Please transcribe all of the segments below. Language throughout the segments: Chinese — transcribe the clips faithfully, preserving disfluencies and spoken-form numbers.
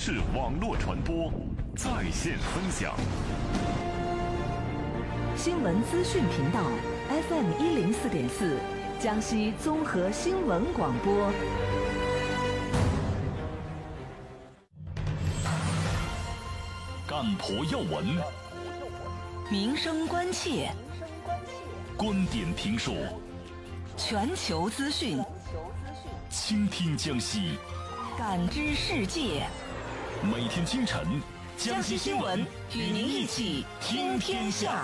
视网络传播，在线分享。 新闻资讯频道 F M 一零四点四，江西综合新闻广播。 干婆要闻， 民生关切， 观点评述， 全球资讯， 倾听江西， 感知世界。 每天清晨， 江西新闻与您一起听天下。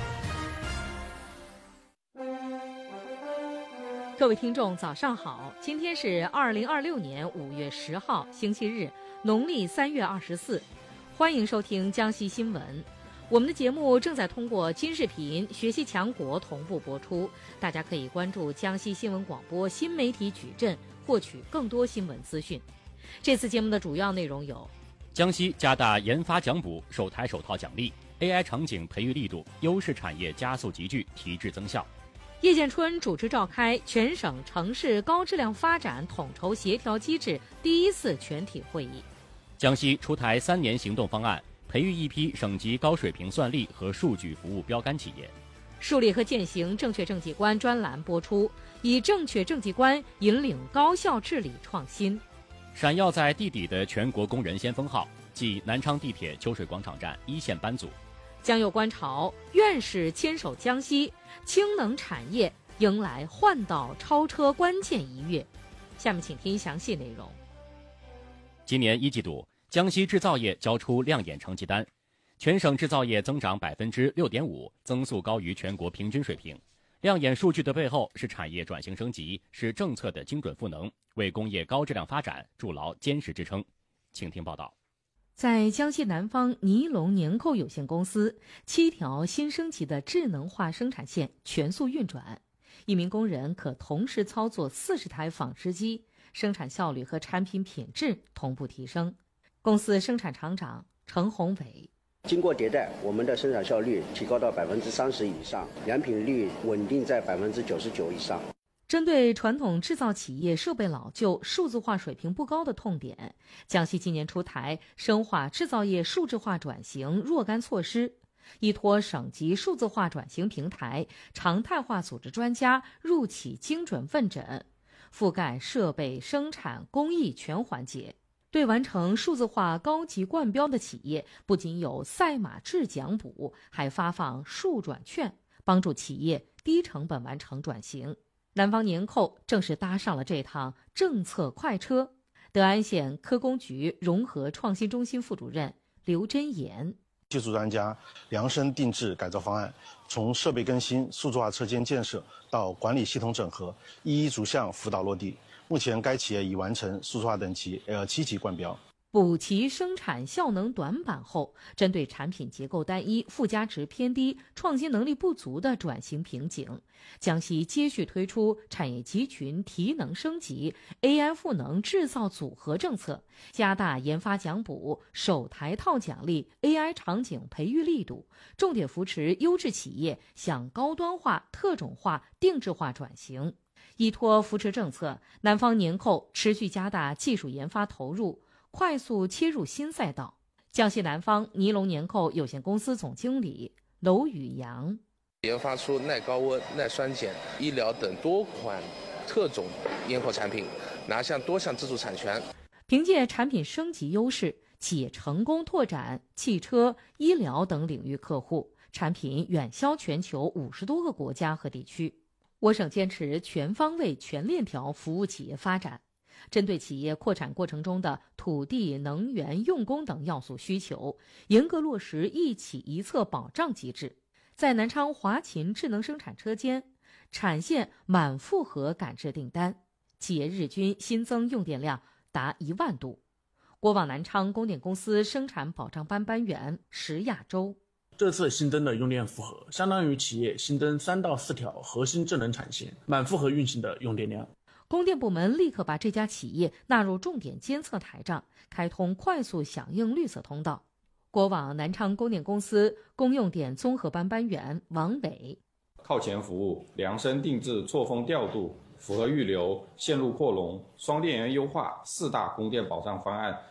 各位听众早上好，今天是二零二六年五月十号星期日，农历三月二十四，欢迎收听江西新闻。我们的节目正在通过金视频、学习强国同步播出，大家可以关注江西新闻广播新媒体矩阵，获取更多新闻资讯。这次节目的主要内容有： 江西加大研发奖补，首台首套奖励 ；A I 场景培育力度，优势产业加速集聚，提质增效。 叶建春主持召开全省城市高质量发展统筹协调机制第一次全体会议。 江西出台三年行动方案，培育一批省级高水平算力和数据服务标杆企业。 树立和践行正确政绩观专栏播出，以正确政绩观引领高效治理创新。 闪耀在地底的全国工人先锋号暨南昌地铁秋水广场站一线班组。 将有观潮，院士牵手江西，氢能产业迎来换道超车关键一跃。下面请听详细内容。 今年一季度，江西制造业交出亮眼成绩单，全省制造业增长百分之六点五，增速高于全国平均水平。亮眼数据的背后是产业转型升级，是政策的精准赋能，为工业高质量发展筑牢坚实支撑。请听报道。 在江西南方尼龙年扣有限公司，七条新升级的智能化生产线全速运转，一名工人可同时操作四十台纺织机，生产效率和产品品质同步提升。公司生产厂长程宏伟： 经过迭代，我们的生产效率提高到百分之三十以上，良品率稳定在百分之九十九以上。 针对传统制造企业设备老旧、数字化水平不高的痛点，江西今年出台深化制造业数字化转型若干措施，依托省级数字化转型平台，常态化组织专家入企精准问诊，覆盖设备生产工艺全环节。对完成数字化高级冠标的企业，不仅有赛马制奖补，还发放数转券，帮助企业低成本完成转型。南方年扣正式搭上了这趟政策快车。德安县科工局融合创新中心副主任刘真言： 技术专家量身定制改造方案，从设备更新、数字化车间建设到管理系统整合，一一逐项辅导落地。目前该企业已完成数字化等级 L 七 级冠标。 补齐生产效能短板后，针对产品结构单一、附加值偏低、创新能力不足的转型瓶颈，江西接续推出产业集群提能升级、A I 赋能制造组合政策，加大研发奖补、首台套奖励、A I 场景培育力度，重点扶持优质企业向高端化、特种化、定制化转型。依托扶持政策，南方年扣持续加大技术研发投入，快速切入新赛道。江西南方尼龙年扣有限公司总经理娄宇阳： 研发出耐高温、耐酸碱、医疗等多款特种烟口产品，拿下多项自主产权。 凭借产品升级优势，企业成功拓展汽车、医疗等领域客户，产品远销全球五十多个国家和地区。我省坚持全方位、全链条服务企业发展，针对企业扩产过程中的土地、能源、用工等要素需求，严格落实一企一策保障机制。在南昌华勤智能生产车间，产线满负荷赶制订单，企业日均新增用电量达一万度。国网南昌供电公司生产保障班班员石亚洲： 这次新增的用电负荷相当于企业新增三到四条核心智能产线满负荷运行的用电量。 供电部门立刻把这家企业纳入重点监测台账，开通快速响应绿色通道。国网南昌供电公司公用电综合班班员王伟： 靠前服务、量身定制、错峰调度、符合预留、线路扩容、双电源优化四大供电保障方案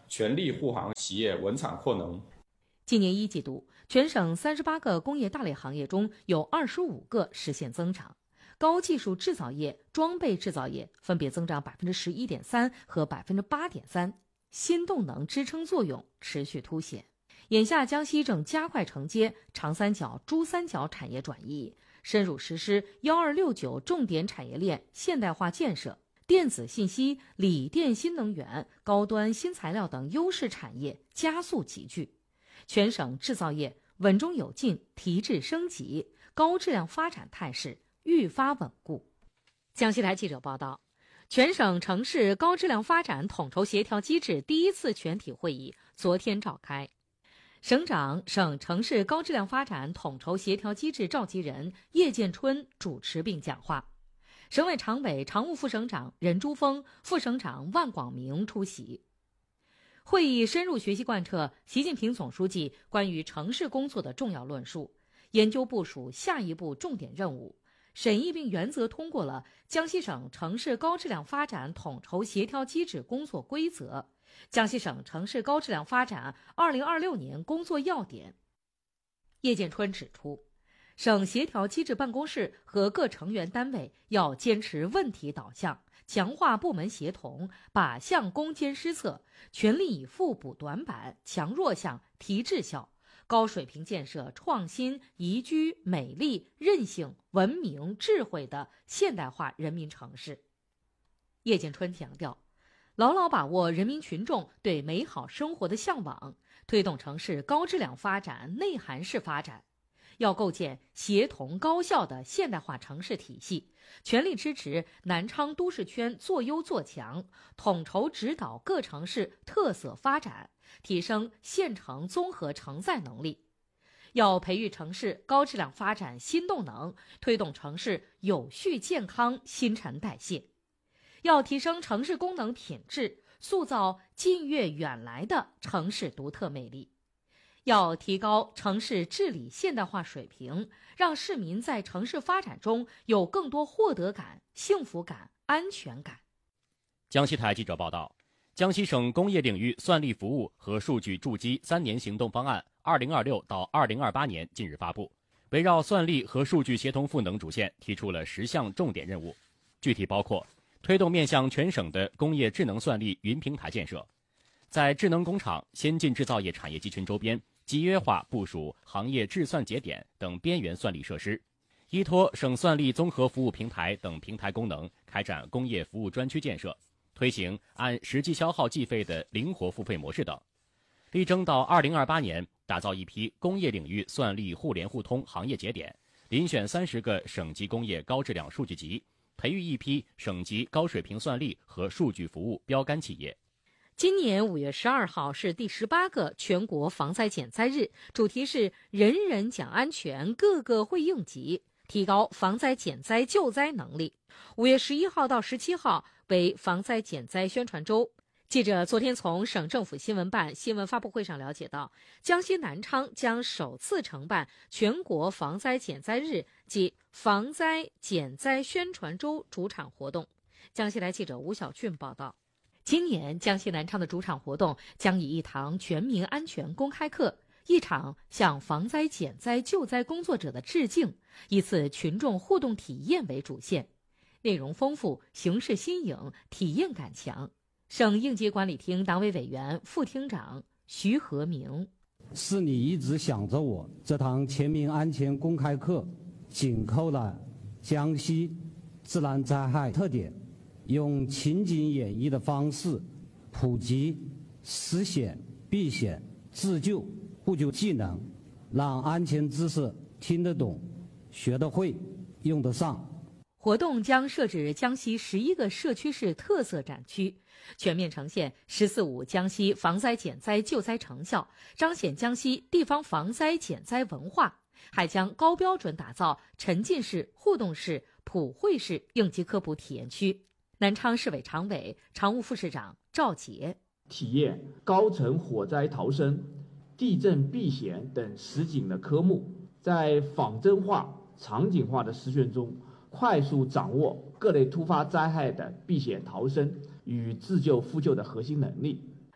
全力护航企业稳产扩能。 今年一季度，全省三十八个工业大类行业中有二十五个实现增长，高技术制造业、装备制造业分别增长百分之十一点三和百分之八点三，新动能支撑作用持续凸显。眼下，江西正加快承接长三角、珠三角产业转移，深入实施“幺二六九”重点产业链现代化建设，电子信息、锂电新能源、高端新材料等优势产业加速集聚，全省制造业稳中有进、提质升级，高质量发展态势愈发稳固。江西台记者报道，全省城市高质量发展统筹协调机制第一次全体会议昨天召开。省长、省城市高质量发展统筹协调机制召集人叶建春主持并讲话，省委常委、常务副省长任珠峰、副省长万广明出席。会议深入学习贯彻习近平总书记关于城市工作的重要论述，研究部署下一步重点任务，审议并原则通过了江西省城市高质量发展统筹协调机制工作规则、江西省城市高质量发展二零二六年工作要点。叶建春指出，省协调机制办公室和各成员单位要坚持问题导向，强化部门协同，靶向攻坚施策，全力以赴补短板、强弱项、提质效，高水平建设创新、宜居、美丽、韧性、文明、智慧的现代化人民城市。叶建春强调，牢牢把握人民群众对美好生活的向往，推动城市高质量发展内涵式发展，要构建协同高效的现代化城市体系，全力支持南昌都市圈做优做强，统筹指导各城市特色发展，提升县城综合承载能力。要培育城市高质量发展新动能，推动城市有序健康新陈代谢。要提升城市功能品质，塑造近悦远来的城市独特魅力。要提高城市治理现代化水平，让市民在城市发展中有更多获得感、幸福感、安全感。 江西台记者报道，江西省工业领域算力服务和数据筑基三年行动方案二零二六到二零二八年近日发布，围绕算力和数据协同赋能主线，提出了十项重点任务，具体包括推动面向全省的工业智能算力云平台建设，在智能工厂、先进制造业产业集群周边集约化部署行业智算节点等边缘算力设施，依托省算力综合服务平台等平台功能，开展工业服务专区建设，推行按实际消耗计费的灵活付费模式等，力争到二零二八年打造一批工业领域算力互联互通行业节点，遴选三十个省级工业高质量数据集，培育一批省级高水平算力和数据服务标杆企业。 今年五月十二号是第十八个全国防灾减灾日，主题是人人讲安全，个个会应急，提高防灾减灾救灾能力。五月十一号到十七号为防灾减灾宣传周。记者昨天从省政府新闻办新闻发布会上了解到，江西南昌将首次承办全国防灾减灾日及防灾减灾宣传周主场活动。江西台记者吴小俊报道，今年江西南昌的主场活动将以一堂全民安全公开课、一场向防灾减灾救灾工作者的致敬、一次群众互动体验为主线，内容丰富，形式新颖，体验感强。省应急管理厅党委委员、副厅长徐和明， 是你一直想着我这堂全民安全公开课紧扣了江西自然灾害特点，用情景演绎的方式普及实险、避险、自救、互救技能，让安全知识听得懂、学得会、用得上。 活动将设置江西十一个社区市特色展区，全面呈现“十四五”江西防灾减灾救灾成效，彰显江西地方防灾减灾文化，还将高标准打造沉浸式、互动式、普惠式应急科普体验区。南昌市委常委、常务副市长赵杰， 体验高层火灾逃生、地震避险等实景的科目，在仿真化、场景化的实践中，快速掌握各类突发灾害的避险逃生与自救复救的核心能力。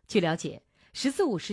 据了解，十四五时